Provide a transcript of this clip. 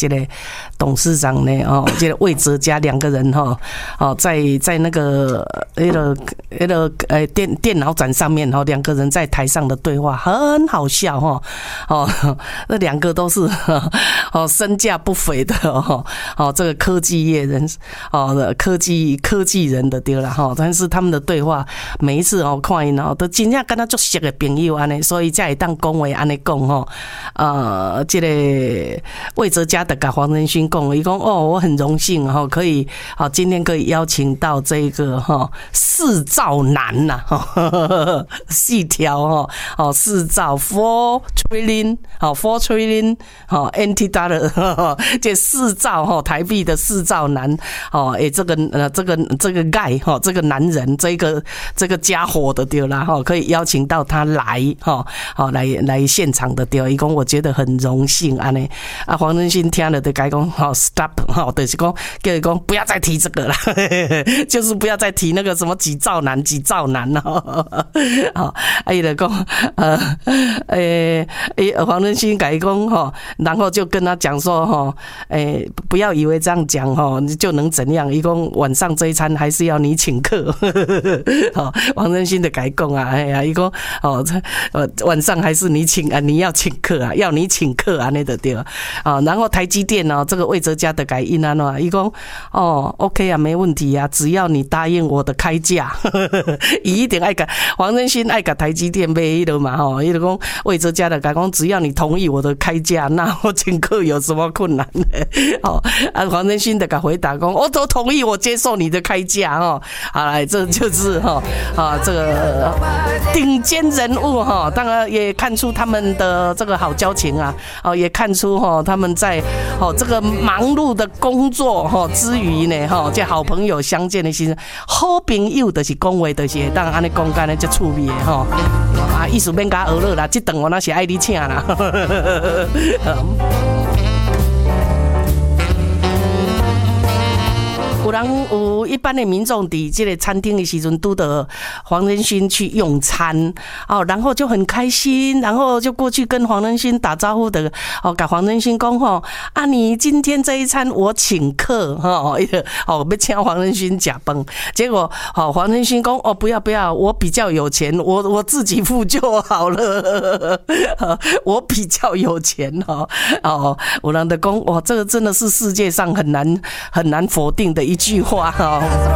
这个董事长呢，这个魏哲家两个人在那个电脑展上面两个人在台上的对话很好笑那两个都是身价不菲的这个科技业人科技人的对啦但是他们的对话每一次看因都真正跟他足熟的朋友安尼，所以才会当讲话安尼讲这个魏哲家的跟黄仁勋讲，伊讲我很荣幸可以今天可以邀请到这个四兆男呐细条4兆4 trillion NT dollar 这4兆台币的4兆男这个 guy 这个男人这个家伙的对啦可以邀请到他来来现场的对，伊讲我觉得很荣幸安尼黄仁勋听了就该讲stop 就是讲叫伊讲不要再提这个了就是不要再提那个什么几兆男伊就讲黄仁勋改讲然后就跟他讲说不要以为这样讲就能怎样，伊讲晚上这一餐还是要你请客黄仁勋的改讲伊讲晚上还是你要请客要你请客那就对然后台积电这个魏哲家的改因伊讲OK 啊，没问题啊，只要你答应我的开价伊一定爱甲黄仁勋爱甲台积电买迄个嘛伊就讲魏哲家的改讲，只要你同意我的开价，那我请客有什么困难呢黄仁勋的甲回答讲，我都同意，我接受你的开价好来，这就是这个顶尖人物当然也看出他们的这个好交情也看出他们在这个忙碌的工作之余呢这好朋友相见的时候，好朋友就是讲话就是会当安尼讲干的这趣味的意思免甲学了啦，这顿我那是爱你请啦有一般的民众在这个餐厅的时候都得黄仁勋去用餐然后就很开心，然后就过去跟黄仁勋打招呼的跟黄仁勋讲你今天这一餐我请客要请黄仁勋吃饭，结果黄仁勋讲不要我比较有钱，我自己付就好了我比较有钱有人就讲这个真的是世界上很难否定的一句话